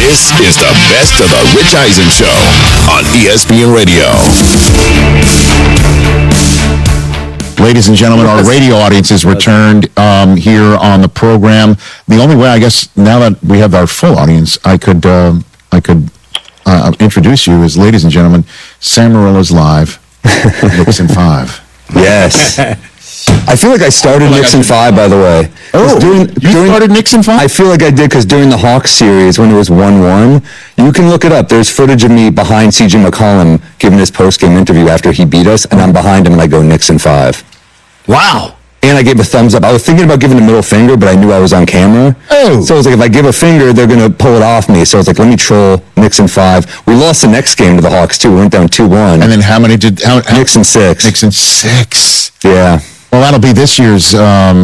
This is the best of the Rich Eisen Show on ESPN Radio. Ladies and gentlemen, our radio audience has returned here on the program. The only way, I guess, now that we have our full audience, I could introduce you as, ladies and gentlemen, Sam Marilla's live, Nixon 5. Yes. I feel like I started Nixon 5, by the way. Oh, you started Nixon 5? I feel like I did, because during the Hawks series, when it was 1-1, you can look it up. There's footage of me behind C.J. McCollum giving his post-game interview after he beat us, and I'm behind him, and I go Nixon 5. Wow. And I gave a thumbs up. I was thinking about giving a middle finger, but I knew I was on camera. Oh. So I was like, if I give a finger, they're going to pull it off me. So I was like, let me troll Nixon 5. We lost the next game to the Hawks, too. We went down 2-1. And then how many did... Nixon 6. Nixon 6. Yeah. Well, that'll be this year's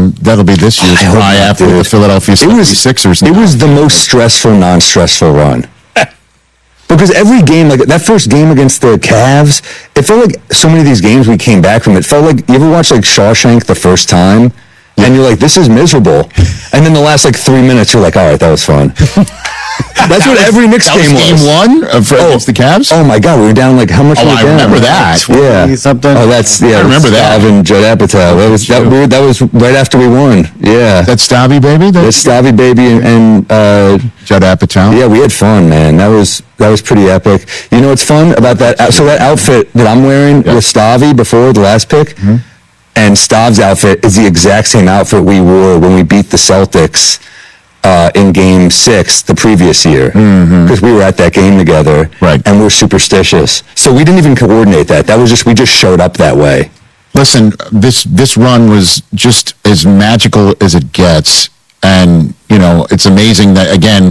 try after the Philadelphia 76ers. It was the most stressful, non-stressful run. Because every game, like that first game against the Cavs, it felt like so many of these games we came back from, it felt like, you ever watch like Shawshank the first time? And you're like, this is miserable. And then the last like 3 minutes, you're like, all right, that was fun. That's what every Knicks game was. Game 1 against the Cavs? Oh my God, we were down like, how much were we down? I remember that. Yeah. Something. Oh, that's, yeah. I remember that. Stav and Judd Apatow. That was right after we won. Yeah. That's Stavy Baby? That's Stavy Baby and Judd Apatow? Yeah, we had fun, man. That was pretty epic. You know what's fun about that? So that outfit that I'm wearing with Stavy before the last pick, and Stav's outfit is the exact same outfit we wore when we beat the Celtics in Game 6 the previous year, because we were at that game together, right? And we're superstitious, so we didn't even coordinate that. We just showed up that way. Listen, this run was just as magical as it gets, and you know it's amazing that again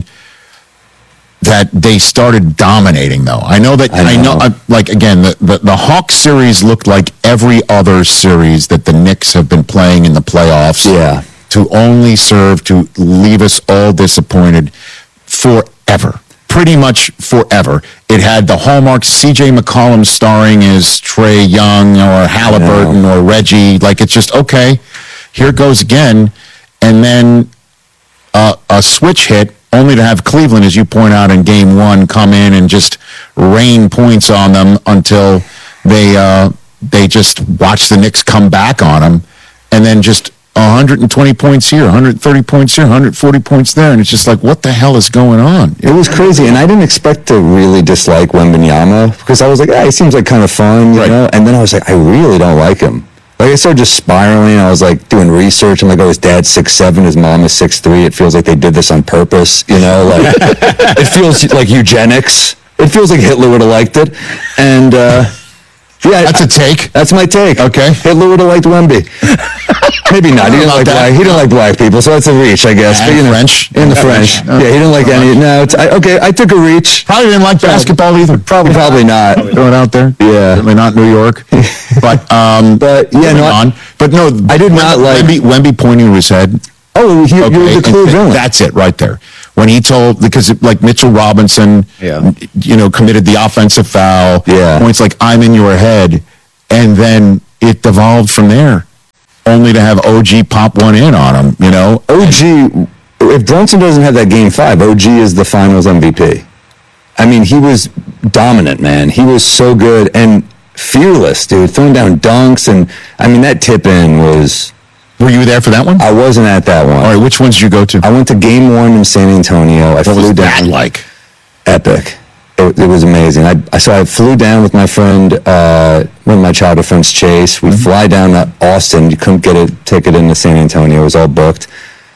that they started dominating. Though I know like again the Hawks series looked like every other series that the Knicks have been playing in the playoffs. Yeah. To only serve to leave us all disappointed forever. Pretty much forever. It had the hallmark C.J. McCollum starring as Trae Young or Halliburton or Reggie. Like, it's just, okay, here it goes again. And then a switch hit, only to have Cleveland, as you point out in Game 1, come in and just rain points on them until they just watch the Knicks come back on them. And then just 120 points here, 130 points here, 140 points there, and it's just like, what the hell is going on? It was crazy, and I didn't expect to really dislike Wembanyama, because I was like, he seems like kind of fun, you know? And then I was like, I really don't like him. Like, I started just spiraling. I was like doing research. I'm like, oh, his dad's 6'7", his mom is 6'3". It feels like they did this on purpose, you know? Like, it feels like eugenics. It feels like Hitler would have liked it. And, yeah. That's a take. That's my take. Okay. Hitler would have liked Wemby. Maybe not. He didn't like black people, so that's a reach, I guess. And French. In the French. Yeah, he didn't like any. No, okay, I took a reach. Probably didn't like basketball either. Probably not. Throw it out there. Yeah. Certainly not New York. But yeah, no. But no, I did not like Wemby pointing to his head. Oh, he was the clear villain. That's it right there. When he told, because like Mitchell Robinson, committed the offensive foul. Yeah. Points like, I'm in your head. And then it devolved from there, only to have OG pop one in on him, you know? OG, if Brunson doesn't have that Game 5, OG is the Finals MVP. I mean, he was dominant, man. He was so good and fearless, dude, throwing down dunks. And, I mean, that tip-in was... Were you there for that one? I wasn't at that one. All right, which ones did you go to? I went to Game 1 in San Antonio. What was that like? Epic. It was amazing. So I flew down with my friend, one of my childhood friends, Chase. We'd fly down to Austin. You couldn't get a ticket into San Antonio. It was all booked.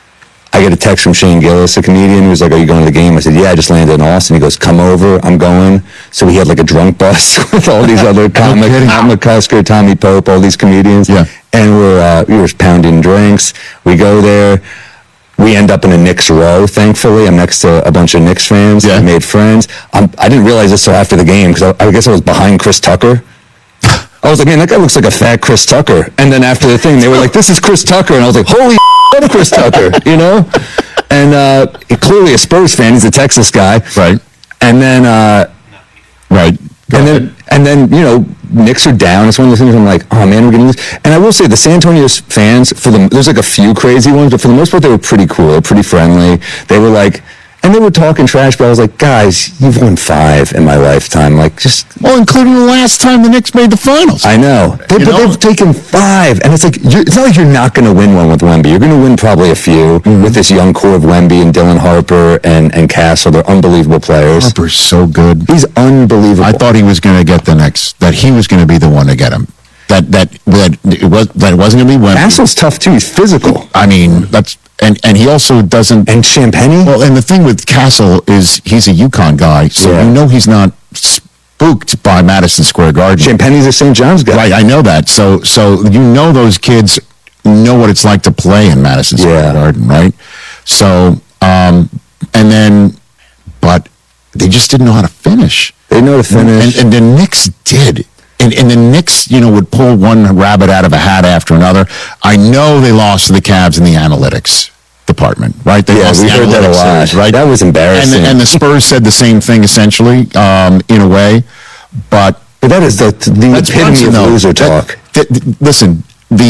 I get a text from Shane Gillis, a comedian, who was like, are you going to the game? I said, yeah, I just landed in Austin. He goes, come over. I'm going. So we had like a drunk bus with all these other comics, Matt McCusker, Tommy Pope, all these comedians. Yeah. And we were pounding drinks. We go there. We end up in a Knicks row, thankfully. I'm next to a bunch of Knicks fans. Yeah. I made friends. I didn't realize this until after the game, because I guess I was behind Chris Tucker. I was like, man, that guy looks like a fat Chris Tucker. And then after the thing, they were like, this is Chris Tucker. And I was like, holy that's Chris Tucker, you know? And clearly a Spurs fan. He's a Texas guy. Right. And then... right. And then, you know, Knicks are down. It's one of those things I'm like, oh man, we're going to lose. And I will say the San Antonio fans, there's like a few crazy ones, but for the most part, they were pretty cool. They were pretty friendly. They were like, And they were talking trash, but I was like, guys, you've won 5 in my lifetime. Like, just... Well, including the last time the Knicks made the finals. I know. They've taken 5. And it's like, it's not like you're not going to win one with Wemby. You're going to win probably a few with this young core of Wemby and Dylan Harper and Castle. They're unbelievable players. Harper's so good. He's unbelievable. I thought he was going to get the Knicks, that he was going to be the one to get him. That it wasn't going to be Wemby. Castle's tough, too. He's physical. I mean, that's... And he also doesn't... And Champagny? Well, and the thing with Castle is he's a UConn guy, so you know he's not spooked by Madison Square Garden. Champagny's a St. John's guy. Right, I know that. So you know those kids know what it's like to play in Madison Square Garden, right? So, but they just didn't know how to finish. They know how to finish. And the Knicks did. And the Knicks, would pull one rabbit out of a hat after another. I know they lost to the Cavs in the analytics department, right? They lost we heard that a lot. Series, right? That was embarrassing. And the Spurs said the same thing, essentially, in a way. But that is the epitome of loser talk. Listen,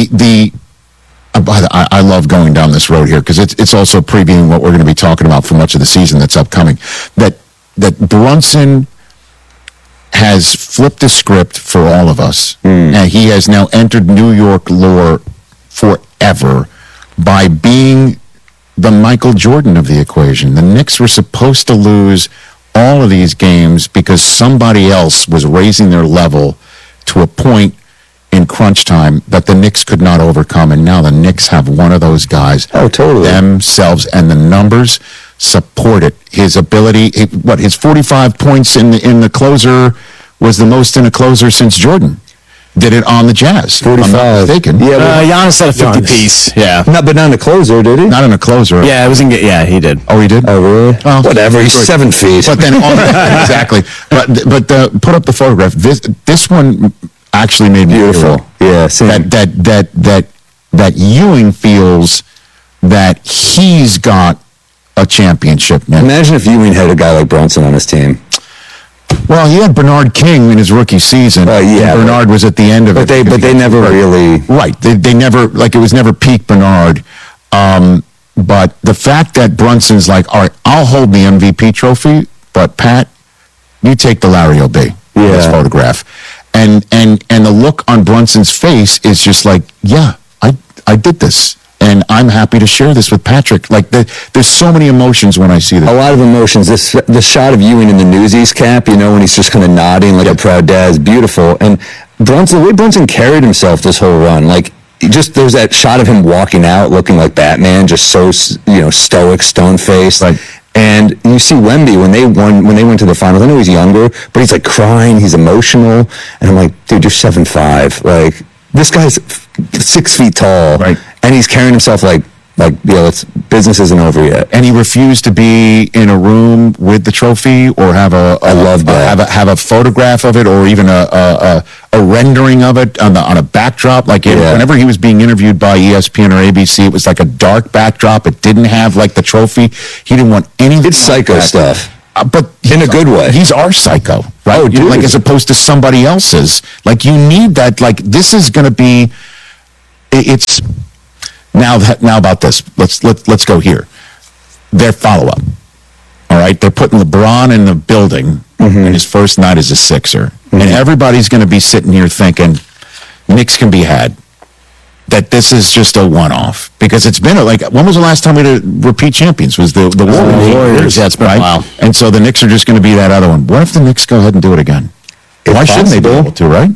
I love going down this road here because it's also previewing what we're going to be talking about for much of the season that's upcoming. That Brunson has flipped the script for all of us, and he has now entered New York lore forever by being the Michael Jordan of the equation. The Knicks were supposed to lose all of these games because somebody else was raising their level to a point in crunch time that the Knicks could not overcome, and now the Knicks have one of those guys themselves, and the numbers support it. His ability, his 45 points in the closer was the most in a closer since Jordan did it on the Jazz. 45. I'm not mistaken. Yeah, Giannis had a 50-piece. Yeah. But not in a closer, did he? Not in a closer. Yeah, it was yeah, he did. Oh, he did? Oh, really? Oh, whatever. He's 7 feet. But then, exactly. But put up the photograph. This one actually made me beautiful. Yeah, that Ewing feels that he's got a championship now. Imagine if Ewing had a guy like Brunson on his team. Well, he had Bernard King in his rookie season. Bernard was at the end of it. But they never really... Right. They never, it was never peak Bernard. But the fact that Brunson's like, all right, I'll hold the MVP trophy, but Pat, you take the Larry O'B. This photograph. And the look on Brunson's face is just like, yeah, I did this. And I'm happy to share this with Patrick. Like, there's so many emotions when I see this. A lot of emotions. The shot of Ewing in the Newsies cap, when he's just kind of nodding like a proud dad is beautiful. And the way Brunson carried himself this whole run, there's that shot of him walking out looking like Batman, just so, stoic, stone-faced. Right. And you see Wemby when they went to the finals. I know he's younger, but he's like crying, he's emotional. And I'm like, dude, you're 7'5". Like, this guy's 6 feet tall. Right. And he's carrying himself like business isn't over yet. And he refused to be in a room with the trophy or have have a photograph of it or even a rendering of it on a backdrop. Whenever he was being interviewed by ESPN or ABC, it was like a dark backdrop. It didn't have the trophy. He didn't want anything. It's psycho stuff. But in a good way. He's our psycho, right? Oh, dude. As opposed to somebody else's. You need that. This is going to be. It's now about this. Let's go here. Their follow-up. All right, they're putting LeBron in the building in his first night as a Sixer, and everybody's going to be sitting here thinking Knicks can be had. That this is just a one-off because it's been when was the last time we had repeat champions? Was the Warriors? Yeah, it's been a while. And so the Knicks are just going to be that other one. What if the Knicks go ahead and do it again? Why shouldn't they be able to? Right?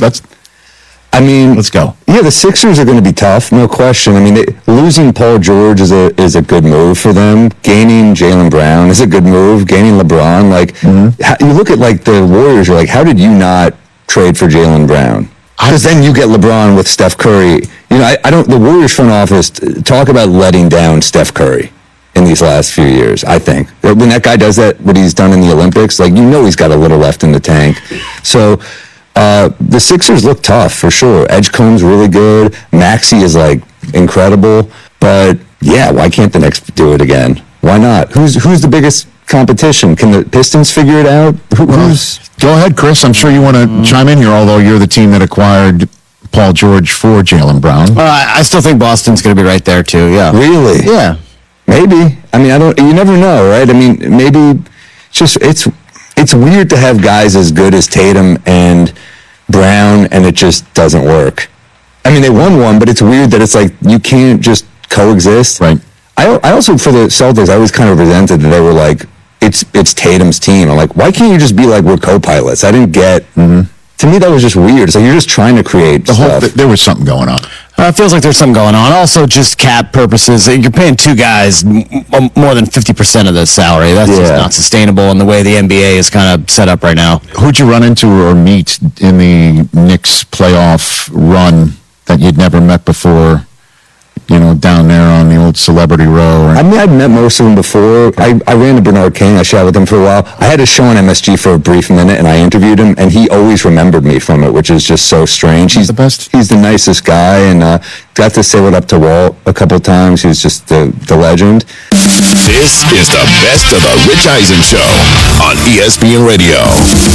Let's go. Yeah, the Sixers are going to be tough, no question. I mean, losing Paul George is a good move for them. Gaining Jaylen Brown is a good move. Gaining LeBron, you look at the Warriors. You're like, how did you not trade for Jaylen Brown? Because then you get LeBron with Steph Curry. The Warriors front office talk about letting down Steph Curry in these last few years. I think when that guy does that, what he's done in the Olympics, he's got a little left in the tank. So. The Sixers look tough for sure. Edgecombe's really good. Maxey is incredible. But yeah, why can't the Knicks do it again? Why not? Who's the biggest competition? Can the Pistons figure it out? Go ahead, Chris. I'm sure you want to chime in here. Although you're the team that acquired Paul George for Jaylen Brown. I still think Boston's going to be right there too. Yeah. Really? Yeah. Maybe. I mean, you never know, right? I mean, maybe it's weird to have guys as good as Tatum and Brown, and it just doesn't work. I mean, they won one, but it's weird that it's like you can't just coexist. Right. I also, for the Celtics, I always kind of resented that they were like, it's Tatum's team. I'm like, why can't you just be like, we're co-pilots? I didn't get... To me, that was just weird. It's like you're just trying to create stuff. There was something going on. It feels like there's something going on. Also, just cap purposes, you're paying two guys more than 50% of the salary. That's just not sustainable in the way the NBA is kind of set up right now. Who'd you run into or meet in the Knicks playoff run that you'd never met before, down there on the old Celebrity Row? I mean, I'd met most of them before. I ran to Bernard King. I shot with him for a while. I had a show on MSG for a brief minute, and I interviewed him, and he always remembered me from it, which is just so strange. He's the best. He's the nicest guy, and got to say what up to Walt a couple of times. He's just the legend. This is the best of the Rich Eisen Show on ESPN Radio.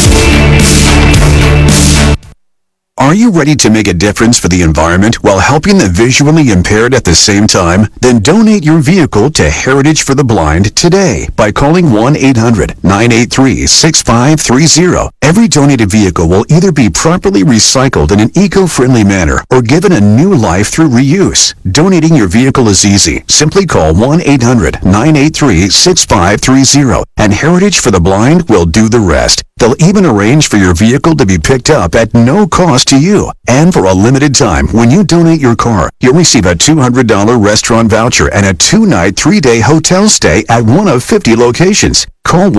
Are you ready to make a difference for the environment while helping the visually impaired at the same time? Then donate your vehicle to Heritage for the Blind today by calling 1-800-983-6530. Every donated vehicle will either be properly recycled in an eco-friendly manner or given a new life through reuse. Donating your vehicle is easy. Simply call 1-800-983-6530 and Heritage for the Blind will do the rest. They'll even arrange for your vehicle to be picked up at no cost to you. And for a limited time, when you donate your car, you'll receive a $200 restaurant voucher and a 2-night, 3-day hotel stay at one of 50 locations. Call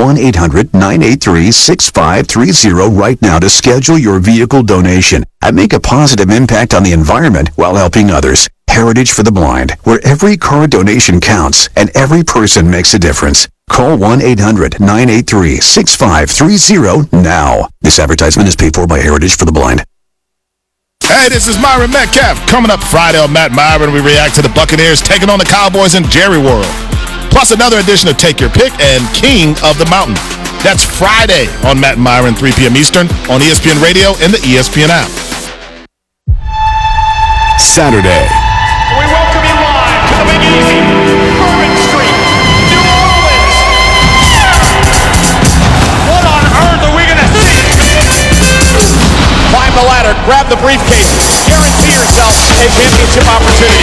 1-800-983-6530 right now to schedule your vehicle donation and make a positive impact on the environment while helping others. Heritage for the Blind, where every car donation counts and every person makes a difference. Call 1-800-983-6530 now. This advertisement is paid for by Heritage for the Blind. Hey, this is Myron Metcalf. Coming up Friday on Matt Myron, we react to the Buccaneers taking on the Cowboys in Jerry World. Plus another edition of Take Your Pick and King of the Mountain. That's Friday on Matt Myron, 3 p.m. Eastern on ESPN Radio and the ESPN app. Saturday. We welcome you live to the Big Easy, Bourbon Street, New Orleans. What on earth are we going to see? Climb the ladder, grab the briefcase, guarantee yourself a championship opportunity.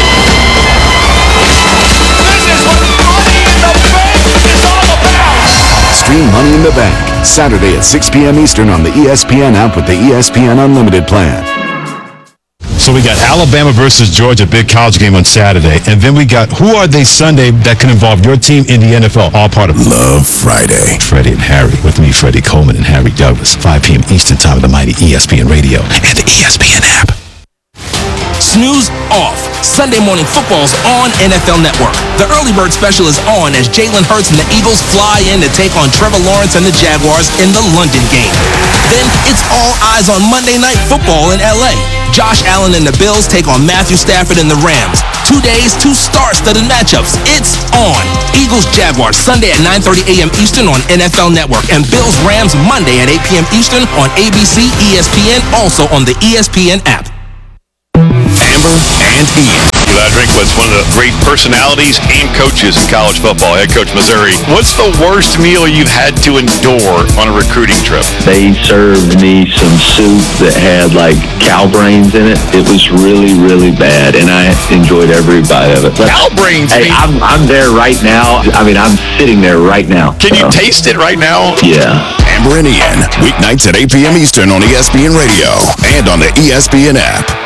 This is what Money in the Bank is all about. Stream Money in the Bank. Saturday at 6 p.m. Eastern on the ESPN app with the ESPN Unlimited plan. So we got Alabama versus Georgia, big college game on Saturday. And then we got Who Are They Sunday that can involve your team in the NFL, all part of Love Friday. Freddie and Harry, with me, Freddie Coleman and Harry Douglas, 5 p.m. Eastern time of the mighty ESPN Radio and the ESPN app. Snooze off. Sunday Morning Football's on NFL Network. The early bird special is on as Jalen Hurts and the Eagles fly in to take on Trevor Lawrence and the Jaguars in the London game. Then it's all eyes on Monday Night Football in LA. Josh Allen and the Bills take on Matthew Stafford and the Rams. 2 days, 2 star-studded matchups. It's on. Eagles-Jaguars Sunday at 9:30 a.m. Eastern on NFL Network. And Bills-Rams Monday at 8 p.m. Eastern on ABC, ESPN, also on the ESPN app. Amber and Ian. That drink was one of the great personalities and coaches in college football, head coach Missouri. What's the worst meal you've had to endure on a recruiting trip? They served me some soup that had like cow brains in it. It was really, really bad, and I enjoyed every bite of it. Cow brains? Hey, I'm there right now. I mean, I'm sitting there right now. Can you taste it right now? Yeah. Amber and Ian, weeknights at 8 p.m. Eastern on ESPN Radio and on the ESPN app.